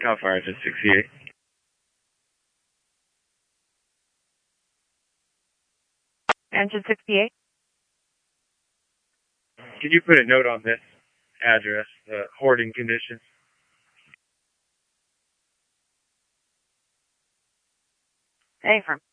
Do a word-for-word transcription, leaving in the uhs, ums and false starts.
Cal Fire Engine sixty-eight. Engine sixty-eight. Can you put a note on this address, the hoarding conditions? Affirm.